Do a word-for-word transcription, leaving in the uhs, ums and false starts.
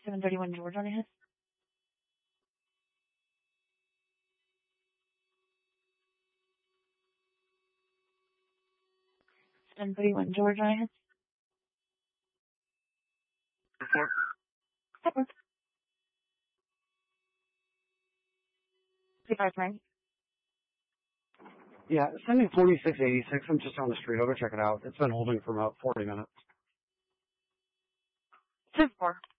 seven thirty-one George on ahead. seven thirty-one George on ahead. Report. Report. three five nine. Yeah, send me forty-six eighty-six. I'm just on the street. I'll go check it out. It's been holding for about forty minutes. two four.